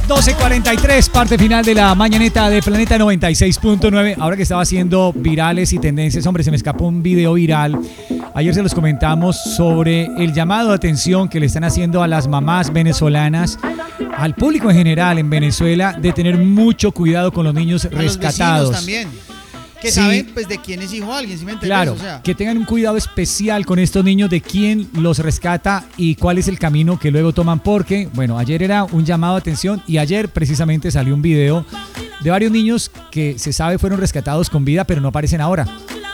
12:43, parte final de la mañaneta de Planeta 96.9. Ahora que estaba haciendo virales y tendencias, hombre, se me escapó un video viral. Ayer se los comentamos sobre el llamado de atención que le están haciendo a las mamás venezolanas, al público en general en Venezuela, de tener mucho cuidado con los niños rescatados. Los vecinos también. Que sí, saben pues de quién es hijo de alguien, ¿sí me entiendes? Claro, o sea, que tengan un cuidado especial con estos niños, de quién los rescata y cuál es el camino que luego toman, porque, bueno, ayer era un llamado de atención y ayer precisamente salió un video de varios niños que se sabe fueron rescatados con vida, pero no aparecen ahora.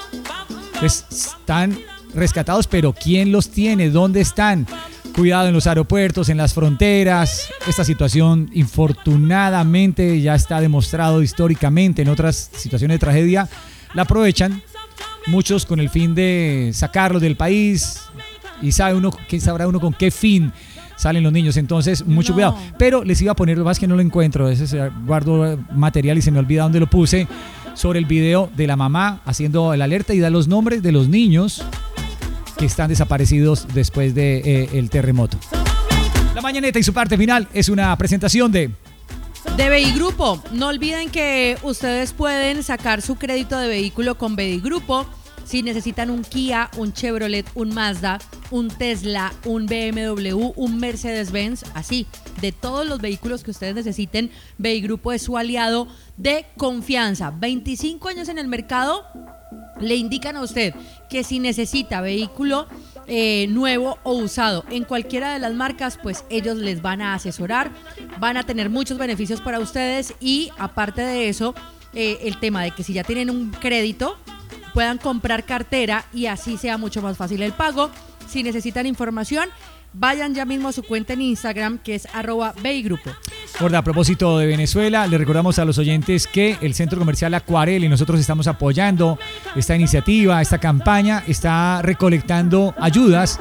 Pues están rescatados, pero ¿quién los tiene? ¿Dónde están? Cuidado en los aeropuertos, en las fronteras. Esta situación, infortunadamente, ya está demostrado históricamente en otras situaciones de tragedia. La aprovechan muchos con el fin de sacarlos del país. Y sabe uno, ¿quién sabrá uno con qué fin salen los niños? Entonces, mucho cuidado. Pero les iba a poner, lo más que no lo encuentro. Guardo material y se me olvida dónde lo puse. Sobre el video de la mamá haciendo el alerta y da los nombres de los niños que están desaparecidos después de el terremoto. La mañaneta y su parte final es una presentación de Veigrupo. No olviden que ustedes pueden sacar su crédito de vehículo con Veigrupo. Si necesitan un Kia, un Chevrolet, un Mazda, un Tesla, un BMW, un Mercedes-Benz, así, de todos los vehículos que ustedes necesiten, Veigrupo es su aliado de confianza. 25 años en el mercado. Le indican a usted que si necesita vehículo nuevo o usado en cualquiera de las marcas, pues ellos les van a asesorar, van a tener muchos beneficios para ustedes y aparte de eso, el tema de que si ya tienen un crédito, puedan comprar cartera y así sea mucho más fácil el pago. Si necesitan información, vayan ya mismo a su cuenta en Instagram, que es @Veigrupo. A propósito de Venezuela, le recordamos a los oyentes que el Centro Comercial Acuarel y nosotros estamos apoyando esta iniciativa, esta campaña, está recolectando ayudas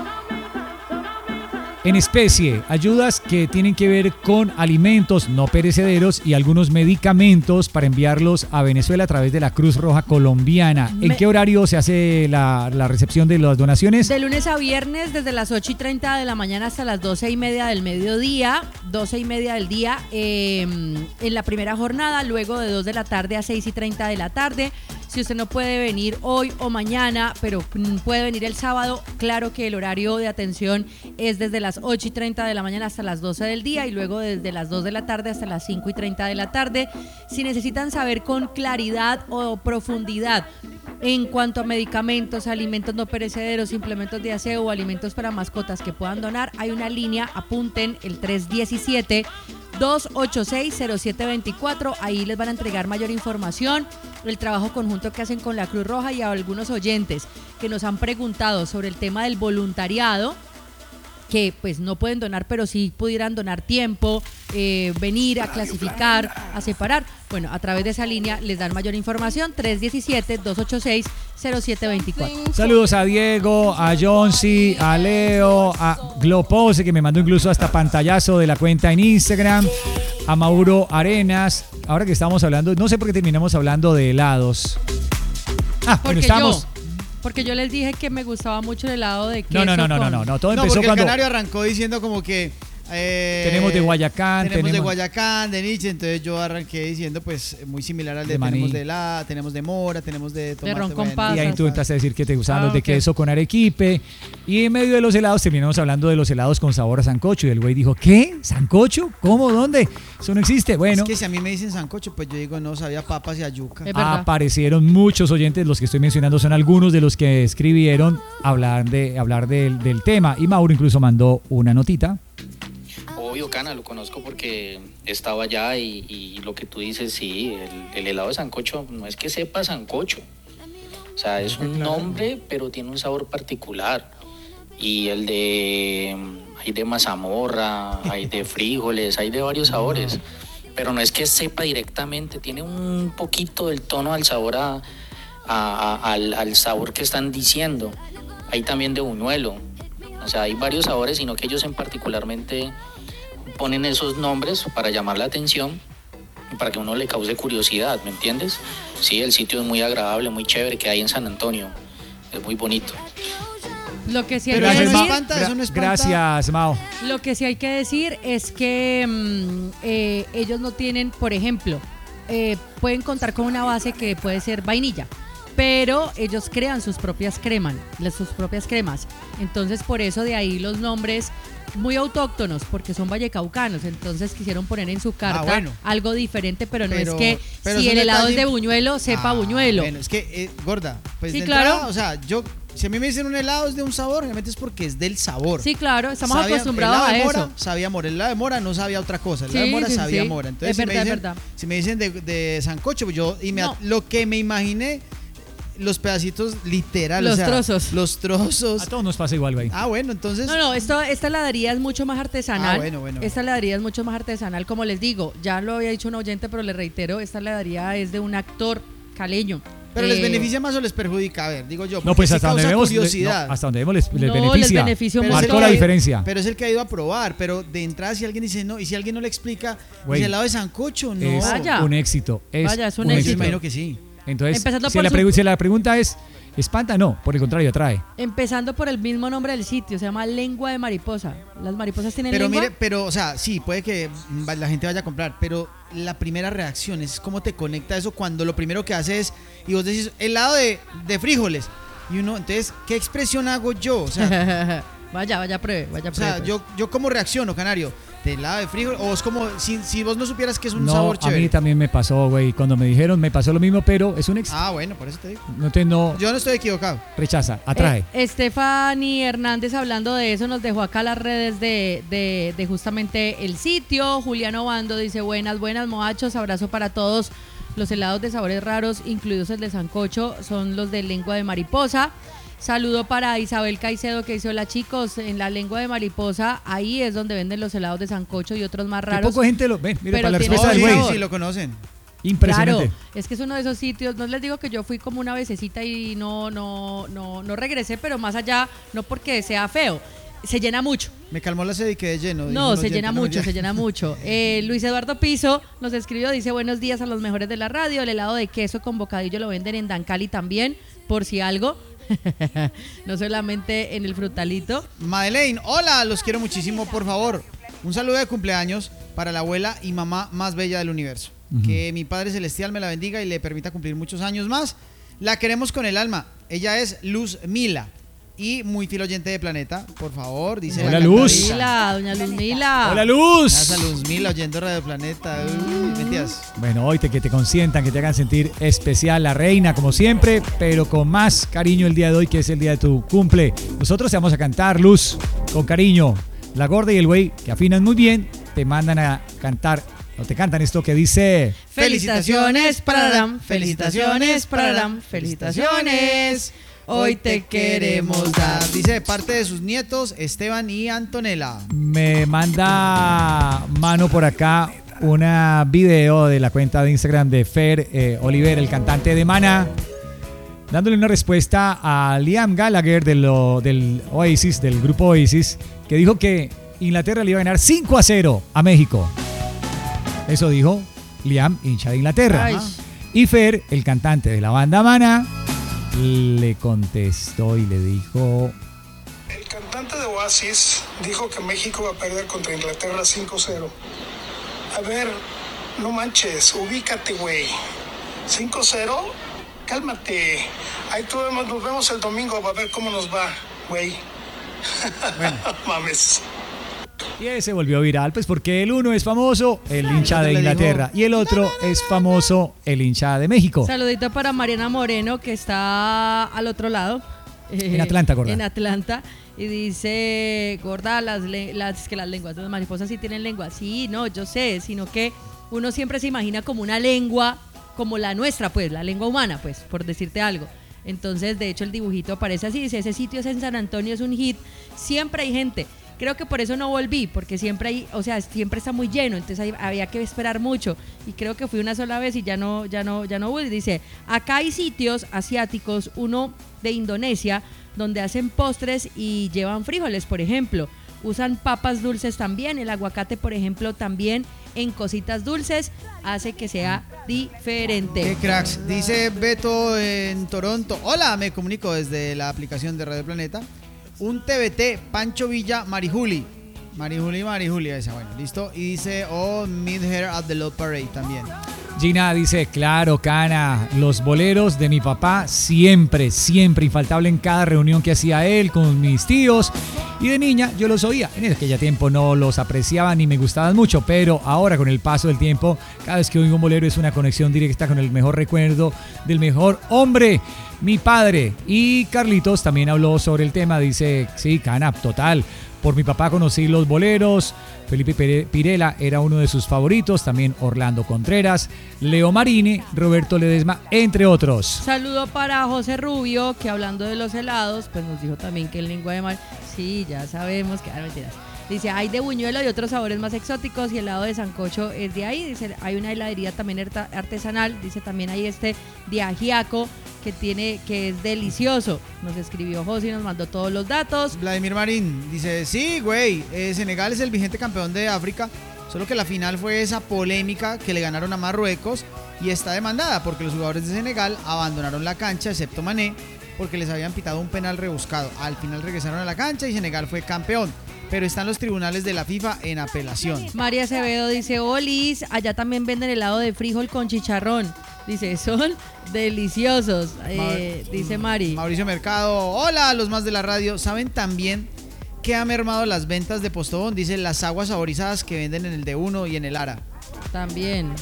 en especie, ayudas que tienen que ver con alimentos no perecederos y algunos medicamentos para enviarlos a Venezuela a través de la Cruz Roja Colombiana. ¿En qué horario se hace la recepción de las donaciones? De lunes a viernes, desde las 8:30 de la mañana hasta las 12:30 del mediodía, 12:30 del día en la primera jornada, luego de 2 de la tarde a 6:30 de la tarde. Si usted no puede venir hoy o mañana, pero puede venir el sábado, claro que el horario de atención es desde las 8:30 de la mañana hasta las 12 del día y luego desde las 2 de la tarde hasta las 5:30 de la tarde. Si necesitan saber con claridad o profundidad en cuanto a medicamentos, alimentos no perecederos, implementos de aseo o alimentos para mascotas que puedan donar, hay una línea, apunten el 317-286-0724, ahí les van a entregar mayor información, el trabajo conjunto que hacen con la Cruz Roja y a algunos oyentes que nos han preguntado sobre el tema del voluntariado, que pues no pueden donar, pero sí pudieran donar tiempo, venir a clasificar, a separar. Bueno, a través de esa línea les dan mayor información, 317-286-0724. Saludos a Diego, a Jonsi, a Leo, a Glopose, que me mandó incluso hasta pantallazo de la cuenta en Instagram, a Mauro Arenas. Ahora que estamos hablando, no sé por qué terminamos hablando de helados. Bueno, estamos... Porque yo les dije que me gustaba mucho el helado de queso. No. Todo empezó porque cuando el Canario arrancó diciendo como que tenemos de Guayacán, tenemos de Guayacán, de Nietzsche, entonces yo arranqué diciendo pues muy similar al de tenemos de helada, tenemos de mora, tenemos de tomate, de ron con pasas. Y ahí tú empezaste a decir que te gustaban los de queso con arequipe. Y en medio de los helados terminamos hablando de los helados con sabor a sancocho. Y el güey dijo, ¿qué? ¿Sancocho? ¿Cómo? ¿Dónde? Eso no existe. Bueno. Es que si a mí me dicen sancocho, pues yo digo, no, sabía papas y yuca. Aparecieron muchos oyentes, los que estoy mencionando son algunos de los que escribieron hablar del tema. Y Mauro incluso mandó una notita. Obvio, Cana, lo conozco porque estaba allá y lo que tú dices, sí, el helado de sancocho no es que sepa sancocho, o sea, es un nombre, pero tiene un sabor particular. Y hay de mazamorra, hay de frijoles, hay de varios sabores, pero no es que sepa directamente, tiene un poquito del tono al sabor al sabor que están diciendo. Hay también de buñuelo, o sea, hay varios sabores, sino que ellos en particularmente ponen esos nombres para llamar la atención y para que uno le cause curiosidad, ¿me entiendes? Sí, el sitio es muy agradable, muy chévere, que hay en San Antonio, es muy bonito. Lo que sí hay Pero que eso decir, no espanta, eso no espanta. Gracias, Mao. lo que sí hay que decir es que ellos no tienen, por ejemplo, pueden contar con una base que puede ser vainilla, pero ellos crean sus propias cremas. Entonces, por eso de ahí los nombres muy autóctonos, porque son vallecaucanos. Entonces quisieron poner en su carta algo diferente, pero no es que si el helado es de buñuelo, sepa buñuelo. Bueno, es que, gorda, pues Sí, de claro. entrada, o sea, si a mí me dicen un helado es de un sabor, realmente es porque es del sabor. Sí, claro, estamos acostumbrados a mora, eso. Sabía mora, el helado de mora no sabía otra cosa, el helado de Sí, mora sí, sabía sí. mora. Entonces, Es verdad. si me dicen de sancocho, pues lo que me imaginé, los pedacitos literal, Los o sea, trozos. los trozos. A todos nos pasa igual, güey. Bueno, entonces. No, esta heladería es mucho más artesanal. Bueno. Esta heladería es mucho más artesanal, como les digo, ya lo había dicho un oyente, pero le reitero, esta heladería es de un actor caleño. Pero ¿les beneficia más o les perjudica? A ver, digo yo. No, pues sí hasta donde causa vemos, curiosidad. hasta donde vemos les No, les beneficia. beneficia un Pero es el Marcó que la ha- diferencia. Pero es el que ha ido a probar. Pero de entrada, si alguien dice no, y si alguien no le explica, Güey, dice helado de sancocho, no. Es Vaya. un éxito. Vaya, es un Yo éxito. imagino que sí. Entonces, Empezando si por si la pregunta es, ¿espanta? No, por el contrario, atrae. Empezando por el mismo nombre del sitio, se llama Lengua de Mariposa. ¿Las mariposas tienen Pero lengua? mire, o sea, sí, puede que la gente vaya a comprar, pero la primera reacción es cómo te conecta eso cuando lo primero que hace es, y vos decís, helado de frijoles. Y uno, entonces, ¿qué expresión hago yo? O sea, vaya pruebe. o sea, yo cómo reacciono, Canario, de helado de frijoles, o es como, si vos no supieras que es un No, sabor a chévere. mí también me pasó, güey. Cuando me dijeron, me pasó lo mismo, pero es un éxito. Bueno, por eso te digo. No Yo no estoy equivocado. rechaza, atrae. Stephanie Hernández, hablando de eso, nos dejó acá las redes de justamente el sitio. Juliano Bando dice, buenas, muchachos, abrazo para todos. Los helados de sabores raros, incluidos el de sancocho, son los de lengua de mariposa. Saludo para Isabel Caicedo, que dice, hola chicos, en la lengua de mariposa, ahí es donde venden los helados de sancocho y otros más Qué raros. poco gente lo ve. Mira, pero para la tiene respuesta del buen güey. sabor. Sí, lo conocen. Impresionante. Claro, es que es uno de esos sitios, no les digo que yo fui como una vececita y no regresé, pero más allá, no porque sea feo, se llena mucho. Me calmó la sed y quedé lleno. No, dijo se el llena oyente, mucho, ya. se llena mucho. Luis Eduardo Piso nos escribió, dice, buenos días a los mejores de la radio, el helado de queso con bocadillo lo venden en Dancali también, por si algo. No solamente en el frutalito. Madeleine, hola, los quiero muchísimo, por favor. Un saludo de cumpleaños para la abuela y mamá más bella del universo. Que mi Padre Celestial me la bendiga y le permita cumplir muchos años más. La queremos con el alma. Ella es Luz Mila y muy fiel oyente de Planeta. Por favor, dice Hola, la Luz. cantadita. Mila, doña Luz Mila. ¡Hola, Luz! Gracias a Luz Mila oyendo Radio Planeta. Mentiras. Bueno, hoy que te consientan, que te hagan sentir especial, la reina, como siempre, pero con más cariño el día de hoy, que es el día de tu cumple. Nosotros te vamos a cantar, Luz, con cariño. La gorda y el güey, que afinan muy bien, te mandan a cantar, o te cantan esto que dice... Felicitaciones, pararam, felicitaciones, pararam, felicitaciones. Hoy te queremos dar. Dice de parte de sus nietos, Esteban y Antonella. Me manda mano por acá una video de la cuenta de Instagram de Fer Oliver, el cantante de Maná, dándole una respuesta a Liam Gallagher del Oasis, del grupo Oasis, que dijo que Inglaterra le iba a ganar 5-0 a México. Eso dijo Liam, hincha de Inglaterra. Ay. Y Fer, el cantante de la banda Maná, le contestó y le dijo... El cantante de Oasis dijo que México va a perder contra Inglaterra 5-0. A ver, no manches, ubícate, güey. 5-0, cálmate. Ahí nos vemos el domingo para ver cómo nos va, güey. Bueno. Mames. Y ese volvió viral, pues porque el uno es famoso, el hincha de le Inglaterra, y el otro es famoso, el hincha de México. Saludito para Mariana Moreno, que está al otro lado. En Atlanta, gorda. En Atlanta. Y dice, gorda, que las lenguas de las mariposas sí tienen lengua. Sí, no, yo sé, sino que uno siempre se imagina como una lengua, como la nuestra, pues, la lengua humana, pues, por decirte algo. Entonces, de hecho, el dibujito aparece así, dice, ese sitio es en San Antonio, es un hit. Siempre hay gente. Creo que por eso no volví, porque siempre hay, o sea, siempre está muy lleno, entonces había que esperar mucho. Y creo que fui una sola vez y ya no voy. Dice, acá hay sitios asiáticos, uno de Indonesia, donde hacen postres y llevan frijoles, por ejemplo. Usan papas dulces también, el aguacate, por ejemplo, también en cositas dulces, hace que sea diferente. Qué cracks. Dice Beto en Toronto. Hola, me comunico desde la aplicación de Radio Planeta. un TBT, Pancho Villa, Marijuli. Marijuli, esa, bueno, listo. Y dice, Meet Her at the Love Parade también. Gina dice, claro, Cana, los boleros de mi papá siempre, infaltable en cada reunión que hacía él con mis tíos. Y de niña yo los oía. En aquel tiempo no los apreciaba ni me gustaban mucho, pero ahora con el paso del tiempo, cada vez que oigo un bolero es una conexión directa con el mejor recuerdo del mejor hombre, mi padre. Y Carlitos también habló sobre el tema, dice, sí, Cana, total. Por mi papá conocí los boleros, Felipe Pirela era uno de sus favoritos, también Orlando Contreras, Leo Marini, Roberto Ledesma, entre otros. Saludo para José Rubio, que hablando de los helados, pues nos dijo también que el lengua de mar, sí, ya sabemos que, mentiras. Dice, hay de buñuelo y otros sabores más exóticos y helado de sancocho es de ahí. Dice, hay una heladería también artesanal. Dice, también hay de ajiaco que es delicioso. Nos escribió José y nos mandó todos los datos. Vladimir Marín dice, sí, güey, Senegal es el vigente campeón de África, solo que la final fue esa polémica que le ganaron a Marruecos y está demandada porque los jugadores de Senegal abandonaron la cancha, excepto Mané, porque les habían pitado un penal rebuscado. Al final regresaron a la cancha y Senegal fue campeón. Pero están los tribunales de la FIFA en apelación. María Acevedo dice, Olis, allá también venden helado de frijol con chicharrón. Dice, son deliciosos, dice Mari. Mauricio Mercado, hola, los más de la radio. ¿Saben también que ha mermado las ventas de Postobón? Dice, las aguas saborizadas que venden en el D1 y en el Ara. También.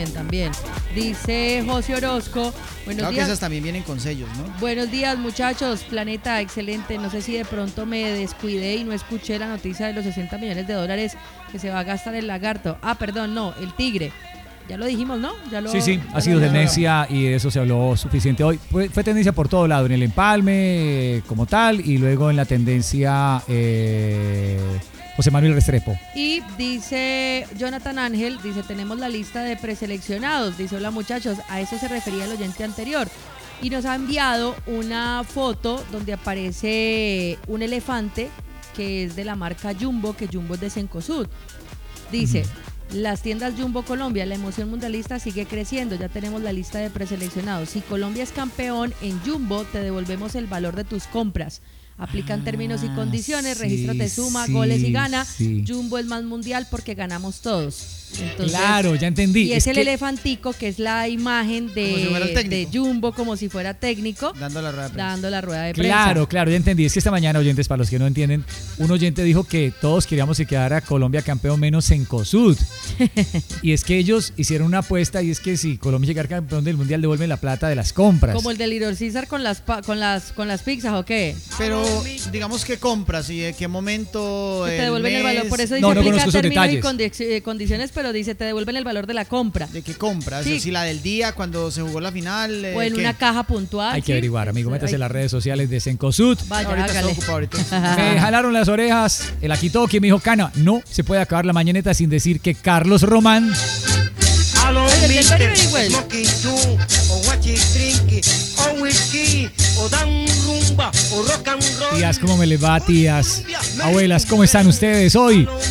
Dice José Orozco, buenos días. Que esas también vienen con sellos, ¿no? Buenos días, muchachos, Planeta, excelente. No sé si de pronto me descuidé y no escuché la noticia de los $60 millones que se va a gastar el lagarto. Perdón, no, el tigre. Ya lo dijimos, ¿no? Sí, ha sido tendencia y de eso se habló suficiente hoy. Fue tendencia por todo lado, en el empalme como tal y luego en la tendencia José Manuel Restrepo. Y dice Jonathan Ángel, dice, tenemos la lista de preseleccionados. Dice, hola muchachos, a eso se refería el oyente anterior. Y nos ha enviado una foto donde aparece un elefante que es de la marca Jumbo, que Jumbo es de Cencosud. Dice, las tiendas Jumbo Colombia, la emoción mundialista sigue creciendo, ya tenemos la lista de preseleccionados. Si Colombia es campeón en Jumbo, te devolvemos el valor de tus compras. Aplican términos y condiciones, registro te suma, goles y gana. Jumbo es más mundial porque ganamos todos. Entonces, claro, ya entendí. Y es el elefantico, que es la imagen de Jumbo, como si fuera técnico, dando la rueda de prensa. Claro, ya entendí. Es que esta mañana, oyentes, para los que no entienden, un oyente dijo que todos queríamos que quedara Colombia campeón menos Cencosud. Y es que ellos hicieron una apuesta y es que si Colombia llegara campeón del mundial, devuelven la plata de las compras. Como el de Little César con las pizzas, ¿o qué? Pero digamos que compras y en qué momento te devuelven el valor, por eso dice aplica términos y condiciones, pero dice te devuelven el valor de la compra. ¿De qué compras? Sí. O si la del día cuando se jugó la final. O en una caja puntual. Hay que averiguar, amigo. Métase en las redes sociales de Cencosud. Vaya, ahorita. Me jalaron las orejas. El Akitoki me dijo, Cana, no se puede acabar la mañaneta sin decir que Carlos Román. Tías, ¿cómo me les va, tías? Abuelas, ¿cómo están ustedes hoy?